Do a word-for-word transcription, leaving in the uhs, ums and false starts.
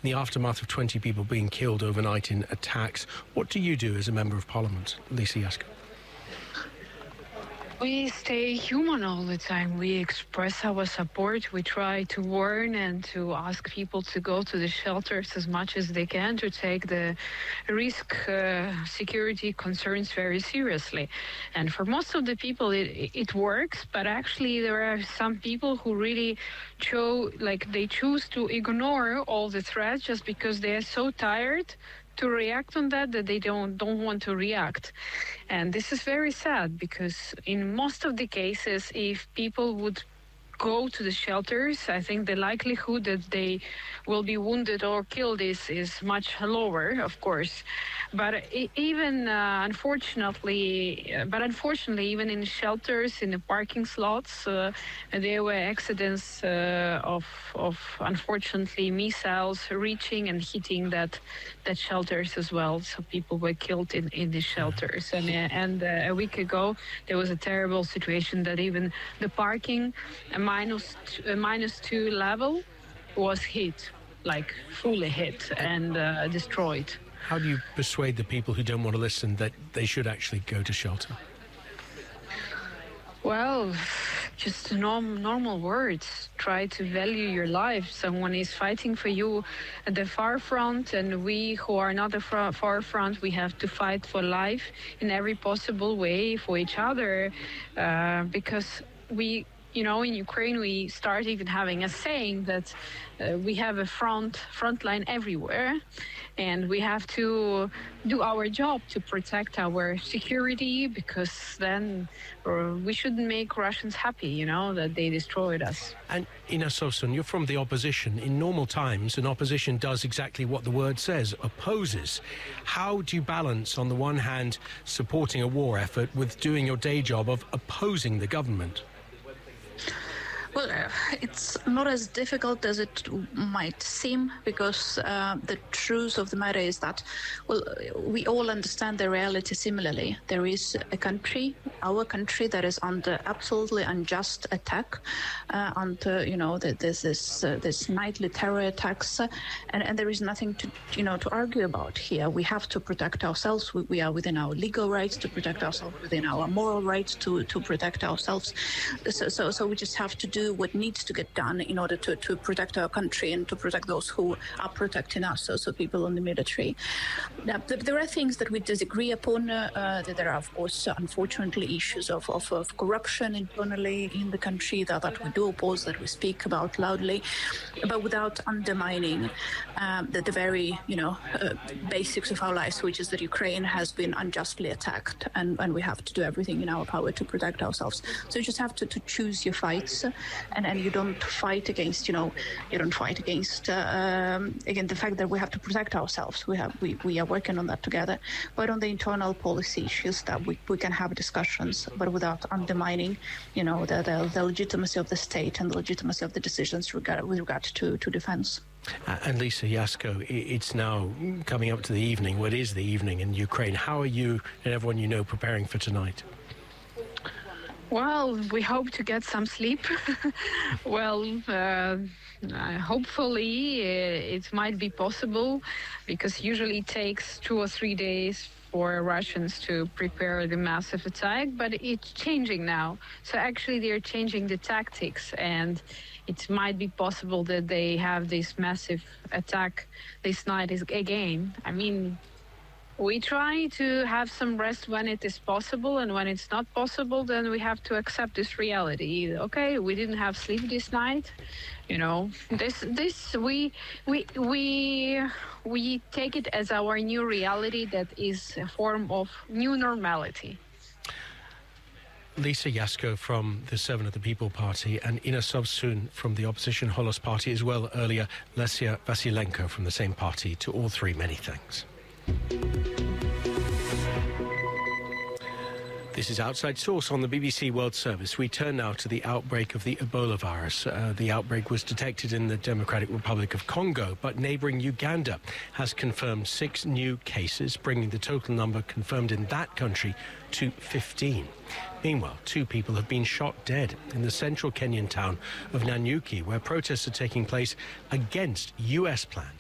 in the aftermath of twenty people being killed overnight in attacks. What do you do as a Member of Parliament, Lisa Yasko? We stay human all the time. We express our support. We try to warn and to ask people to go to the shelters as much as they can, to take the risk uh, security concerns very seriously. And for most of the people, it, it works, but actually there are some people who really show, like they choose to ignore all the threats just because they are so tired to react on that that they don't don't want to react. And this is very sad, because in most of the cases, if people would go to the shelters, I think the likelihood that they will be wounded or killed is, is much lower, of course. But even uh, unfortunately, uh, but unfortunately, even in shelters, in the parking slots, uh, there were accidents uh, of, of unfortunately missiles reaching and hitting that that shelters as well. So people were killed in, in the shelters. And and uh, a week ago, there was a terrible situation that even the parking a minus a minus two level was hit, like fully hit and uh, destroyed. How do you persuade the people who don't want to listen that they should actually go to shelter? Well, just norm, normal words. Try to value your life. Someone is fighting for you at the far front, and we who are not at the far front, we have to fight for life in every possible way for each other, uh, because we, you know, in Ukraine, we start even having a saying that uh, we have a front front line everywhere, and we have to do our job to protect our security, because then uh, we shouldn't make Russians happy, you know, that they destroyed us. And Ina Sovsun, you're from the opposition. In normal times, an opposition does exactly what the word says, opposes. How do you balance, on the one hand, supporting a war effort with doing your day job of opposing the government? Well, uh, it's not as difficult as it might seem, because uh, the truth of the matter is that, well, we all understand the reality similarly. There is a country, our country, that is under absolutely unjust attack, uh, under, you know, the, there's this uh, this nightly terror attacks, uh, and, and there is nothing to, you know, to argue about here. We have to protect ourselves. We, we are within our legal rights to protect ourselves, within our moral rights to, to protect ourselves. So, so, so we just have to do what needs to get done in order to, to protect our country and to protect those who are protecting us, so, so people in the military. Now, there are things that we disagree upon. Uh, there are, of course, unfortunately, issues of, of, of corruption internally in the country that, that we do oppose, that we speak about loudly, but without undermining um, the, the very, you know, uh, basics of our lives, which is that Ukraine has been unjustly attacked, and, and we have to do everything in our power to protect ourselves. So you just have to, to choose your fights. And, and you don't fight against, you know, you don't fight against, uh, um, again, the fact that we have to protect ourselves. We have, we, we are working on that together. But on the internal policy issues, that we, we can have discussions, but without undermining, you know, the, the, the legitimacy of the state and the legitimacy of the decisions regard, with regard to, to defense. Uh, and Lisa Yasko, it's now coming up to the evening. What is the evening in Ukraine? How are you and everyone you know preparing for tonight? Well, we hope to get some sleep. well, uh, uh, hopefully uh, it might be possible, because usually it takes two or three days for Russians to prepare the massive attack, but it's changing now. So actually they're changing the tactics, and it might be possible that they have this massive attack this night again. I mean, we try to have some rest when it is possible, and when it's not possible, then we have to accept this reality. Okay, we didn't have sleep this night, you know. This, this, we, we, we, we take it as our new reality, that is a form of new normality. Lisa Yasko from the Servant of the People Party, and Ina Sovsun from the opposition Holos Party, as well earlier Lesia Vasilenko from the same party. To all three, many thanks. This is Outside Source on the B B C World Service. We turn now to the outbreak of the Ebola virus. Uh, the outbreak was detected in the Democratic Republic of Congo, but neighbouring Uganda has confirmed six new cases, bringing the total number confirmed in that country to fifteen. Meanwhile, two people have been shot dead in the central Kenyan town of Nanyuki, where protests are taking place against U S plans